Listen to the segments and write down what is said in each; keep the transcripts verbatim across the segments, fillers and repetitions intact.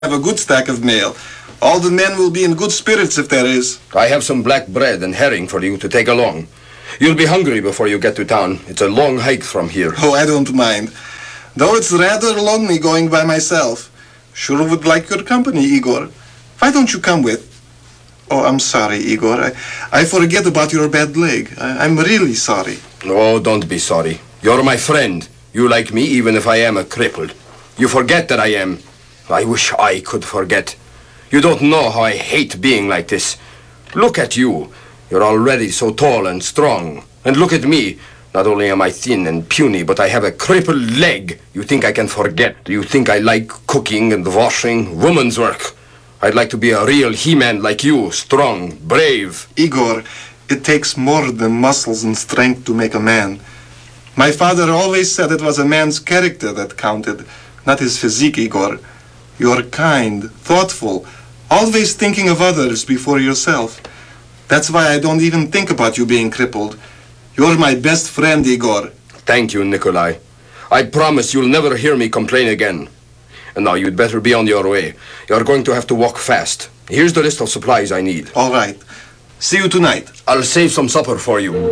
have a good stack of mail. All the men will be in good spirits if there is. I have some black bread and herring for you to take along. You'll be hungry before you get to town. It's a long hike from here. Oh, I don't mind. Though it's rather lonely going by myself. Sure would like your company, Igor. Why don't you come with? Oh, I'm sorry, Igor. I, I forget about your bad leg. I, I'm really sorry. Oh, don't be sorry. You're my friend. You like me even if I am a cripple. You forget that I am. I wish I could forget. You don't know how I hate being like this. Look at you. You're already so tall and strong. And look at me. Not only am I thin and puny, but I have a crippled leg. You think I can forget? You think I like cooking and washing? Woman's work. I'd like to be a real He-Man like you, strong, brave. Igor, it takes more than muscles and strength to make a man. My father always said it was a man's character that counted, not his physique, Igor. You're kind, thoughtful, always thinking of others before yourself. That's why I don't even think about you being crippled. You're my best friend, Igor. Thank you, Nikolai. I promise you'll never hear me complain again. And now you'd better be on your way. You're going to have to walk fast. Here's the list of supplies I need. All right. See you tonight. I'll save some supper for you.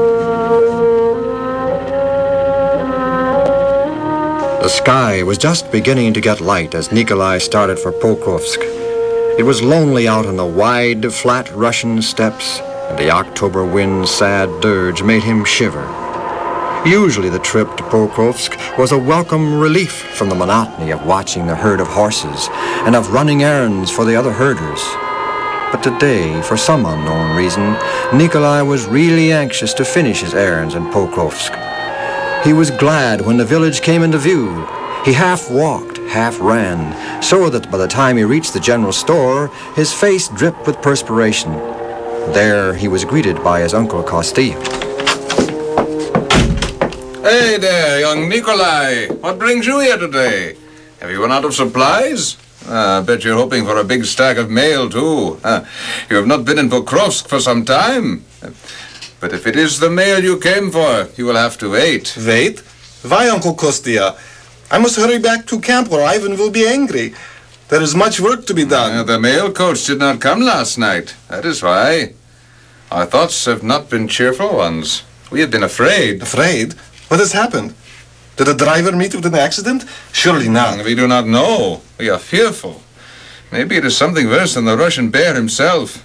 The sky was just beginning to get light as Nikolai started for Pokrovsk. It was lonely out on the wide, flat Russian steppes, and the October wind's sad dirge made him shiver. Usually the trip to Pokrovsk was a welcome relief from the monotony of watching the herd of horses and of running errands for the other herders. But today, for some unknown reason, Nikolai was really anxious to finish his errands in Pokrovsk. He was glad when the village came into view. He half walked, half ran, so that by the time he reached the general store, his face dripped with perspiration. There he was greeted by his uncle Kostya. Hey there, young Nikolai. What brings you here today? Have you run out of supplies? Ah, I bet you're hoping for a big stack of mail, too. Ah, you have not been in Pokrovsk for some time. But if it is the mail you came for, you will have to wait. Wait? Why, Uncle Kostya? I must hurry back to camp or Ivan will be angry. There is much work to be done. Uh, the mail coach did not come last night. That is why. Our thoughts have not been cheerful ones. We have been afraid. Afraid? What has happened? Did the driver meet with an accident? Surely not. We do not know. We are fearful. Maybe it is something worse than the Russian bear himself.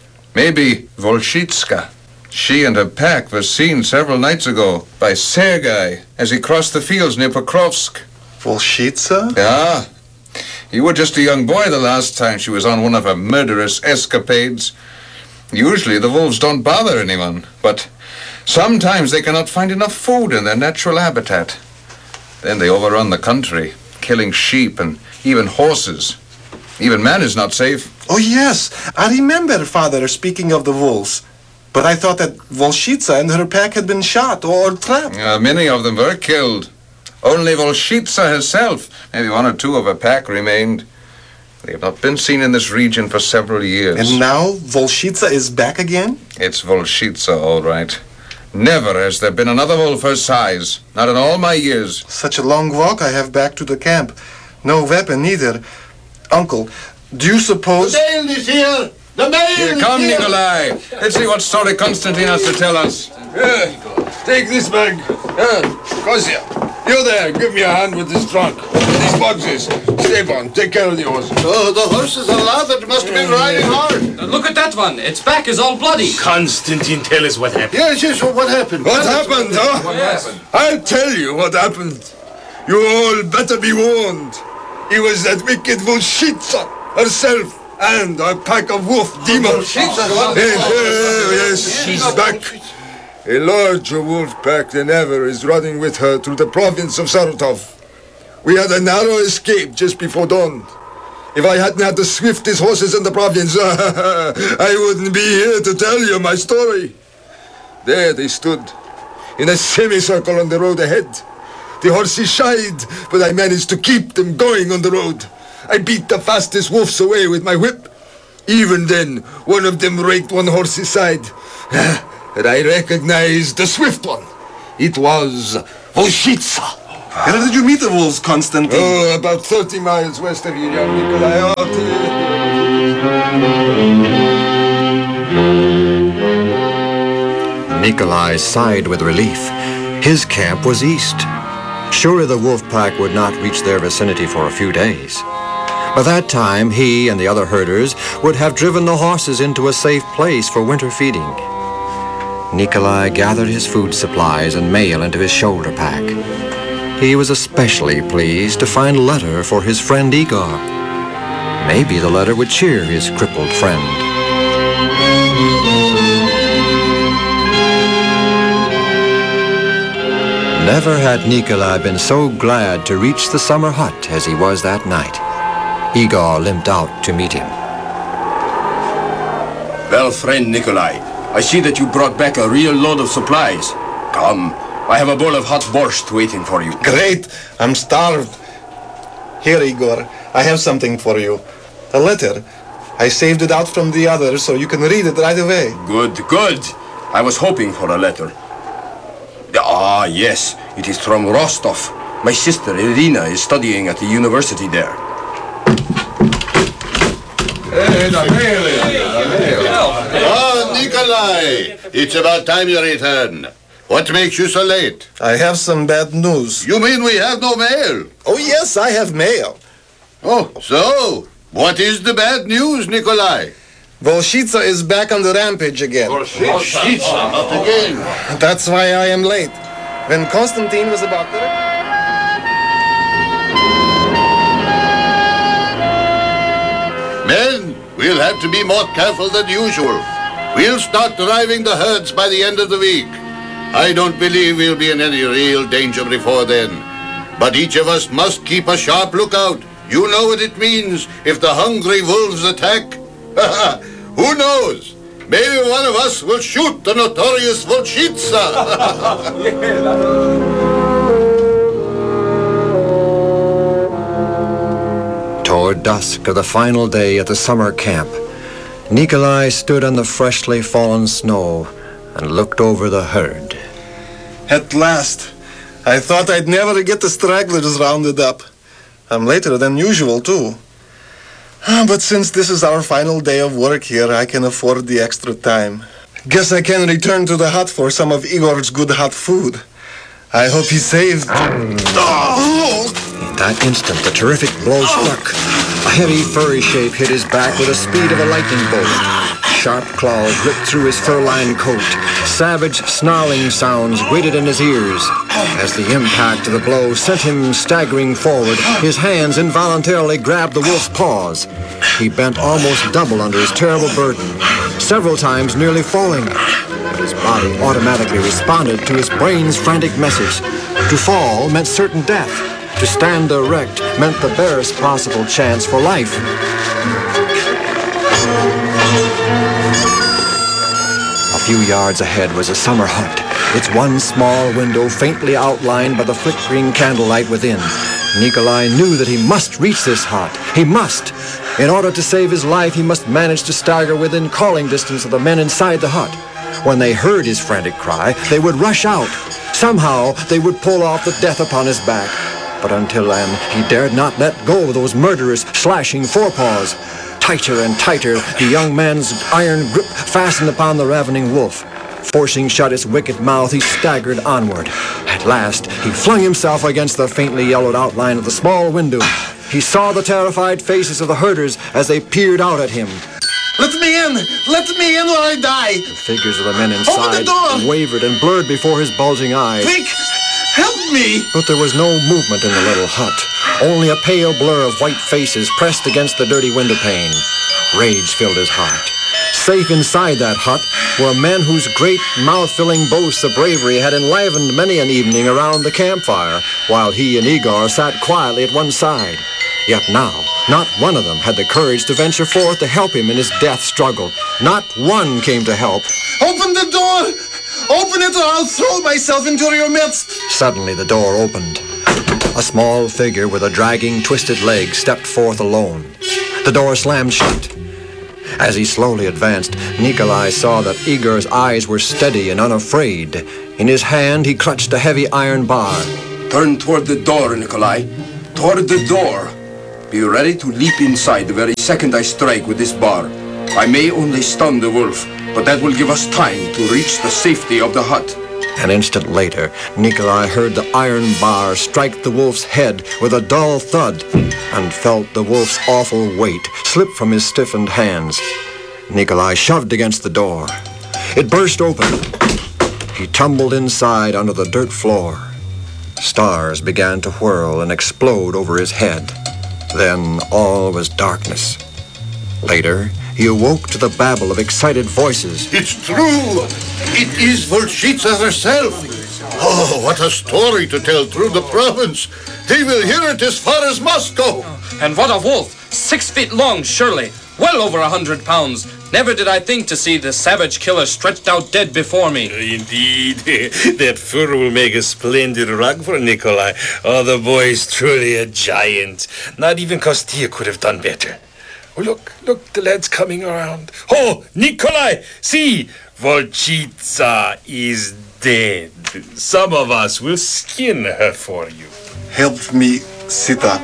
Maybe Volshitska. She and her pack were seen several nights ago by Sergei as he crossed the fields near Pokrovsk. Volshitsa? Yeah. You were just a young boy the last time she was on one of her murderous escapades. Usually the wolves don't bother anyone, but sometimes they cannot find enough food in their natural habitat. Then they overrun the country, killing sheep and even horses. Even man is not safe. Oh, yes. I remember Father speaking of the wolves. But I thought that Volshitsa and her pack had been shot or trapped. Uh, many of them were killed. Only Volshitsa herself, maybe one or two of her pack, remained. They have not been seen in this region for several years. And now Volshitsa is back again? It's Volshitsa, all right. Never has there been another wolf her size. Not in all my years. Such a long walk I have back to the camp. No weapon either. Uncle, do you suppose... The mail is here! The mail Here, is come, here! Nikolai. Let's see what story Constantine has to tell us. Here, take this bag. Here, Kostya, you there, give me a hand with this trunk. These boxes. Stepan, take care of the horses. Oh, the horses are lathered. Must have been riding hard. Uh, look at that one. Its back is all bloody. Constantine, tell us what happened. Yes, yes, what happened? What happened, huh? What happened? I'll tell you what happened. You all better be warned. It was that wicked Volshitsa herself and a pack of wolf demons. Yes, yes, she's back. A larger wolf pack than ever is running with her through the province of Saratov. We had a narrow escape just before dawn. If I hadn't had the swiftest horses in the province, I wouldn't be here to tell you my story. There they stood, in a semicircle on the road ahead. The horses shied, but I managed to keep them going on the road. I beat the fastest wolves away with my whip. Even then, one of them raked one horse's side. And I recognized the swift one. It was Volshitsa. Where did you meet the wolves, Constantine? Oh, about thirty miles west of here, young Nikolai. Oh, Nikolai sighed with relief. His camp was east. Surely the wolf pack would not reach their vicinity for a few days. By that time, he and the other herders would have driven the horses into a safe place for winter feeding. Nikolai gathered his food supplies and mail into his shoulder pack. He was especially pleased to find a letter for his friend Igor. Maybe the letter would cheer his crippled friend. Never had Nikolai been so glad to reach the summer hut as he was that night. Igor limped out to meet him. Well, friend Nikolai, I see that you brought back a real load of supplies. Come, I have a bowl of hot borscht waiting for you. Great. I'm starved. Here, Igor. I have something for you. A letter. I saved it out from the others so you can read it right away. Good, good. I was hoping for a letter. Ah, yes. It is from Rostov. My sister Irina is studying at the university there. Oh, Nikolai! It's about time you return. What makes you so late? I have some bad news. You mean we have no mail? Oh, yes, I have mail. Oh, so? What is the bad news, Nikolai? Volshitsa is back on the rampage again. Volshitsa? Not again. That's why I am late. When Constantine was about to... Men, we'll have to be more careful than usual. We'll start driving the herds by the end of the week. I don't believe we'll be in any real danger before then. But each of us must keep a sharp lookout. You know what it means if the hungry wolves attack. Who knows? Maybe one of us will shoot the notorious Volshitsa. Toward dusk of the final day at the summer camp, Nikolai stood on the freshly fallen snow and looked over the herd. At last. I thought I'd never get the stragglers rounded up. I'm later than usual, too. But since this is our final day of work here, I can afford the extra time. Guess I can return to the hut for some of Igor's good hot food. I hope he saved... Oh! At that instant, the terrific blow struck. A heavy furry shape hit his back with the speed of a lightning bolt. Sharp claws ripped through his fur-lined coat. Savage, snarling sounds grated in his ears. As the impact of the blow sent him staggering forward, his hands involuntarily grabbed the wolf's paws. He bent almost double under his terrible burden, several times nearly falling. But his body automatically responded to his brain's frantic message. To fall meant certain death. To stand erect meant the barest possible chance for life. A few yards ahead was a summer hut, its one small window faintly outlined by the flickering candlelight within. Nikolai knew that he must reach this hut. He must. In order to save his life, he must manage to stagger within calling distance of the men inside the hut. When they heard his frantic cry, they would rush out. Somehow, they would pull off the death upon his back. But until then, he dared not let go of those murderous, slashing forepaws. Tighter and tighter, the young man's iron grip fastened upon the ravening wolf. Forcing shut its wicked mouth, he staggered onward. At last, he flung himself against the faintly yellowed outline of the small window. He saw the terrified faces of the herders as they peered out at him. Let me in! Let me in or I die! The figures of the men inside Open the door! wavered and blurred before his bulging eyes. Quick! Help me! But there was no movement in the little hut. Only a pale blur of white faces pressed against the dirty window pane. Rage filled his heart. Safe inside that hut were men whose great, mouth-filling boasts of bravery had enlivened many an evening around the campfire, while he and Igor sat quietly at one side. Yet now, not one of them had the courage to venture forth to help him in his death struggle. Not one came to help. Open the door! Open it or I'll throw myself into your midst! Suddenly the door opened. A small figure with a dragging, twisted leg stepped forth alone. The door slammed shut. As he slowly advanced, Nikolai saw that Igor's eyes were steady and unafraid. In his hand, he clutched a heavy iron bar. Turn toward the door, Nikolai. Toward the door. Be ready to leap inside the very second I strike with this bar. I may only stun the wolf, but that will give us time to reach the safety of the hut. An instant later, Nikolai heard the iron bar strike the wolf's head with a dull thud and felt the wolf's awful weight slip from his stiffened hands. Nikolai shoved against the door. It burst open. He tumbled inside onto the dirt floor. Stars began to whirl and explode over his head. Then all was darkness. Later, he awoke to the babble of excited voices. It's true! It is Volchitsa herself! Oh, what a story to tell through the province! They will hear it as far as Moscow! And what a wolf! Six feet long, surely. Well over a hundred pounds. Never did I think to see the savage killer stretched out dead before me. Indeed. That fur will make a splendid rug for Nikolai. Oh, the boy is truly a giant. Not even Kostya could have done better. Oh, look, look, the lad's coming around. Oh, Nikolai, see, Volchitsa is dead. Some of us will skin her for you. Help me sit up.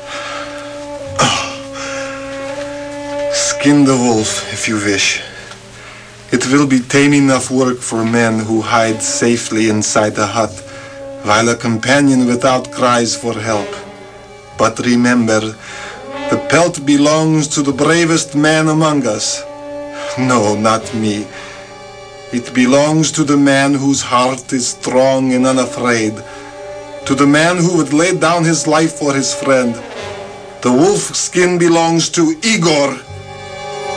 Skin the wolf, if you wish. It will be tame enough work for men who hide safely inside the hut, while a companion without cries for help. But remember, the pelt belongs to the bravest man among us. No, not me. It belongs to the man whose heart is strong and unafraid, to the man who would lay down his life for his friend. The wolf skin belongs to Igor.